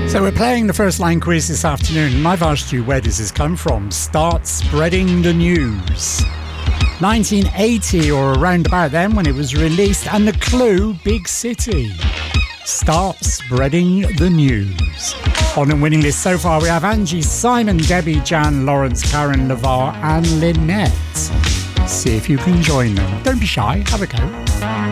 So we're playing the first line quiz this afternoon, and I've asked you where this has come from. Start spreading the news. 1980 or around about then when it was released, and the clue, big city. Start spreading the news. On the winning list so far we have Angie, Simon, Debbie, Jan, Lawrence, Karen, Lavar and Lynette. See if you can join them. Don't be shy, have a go.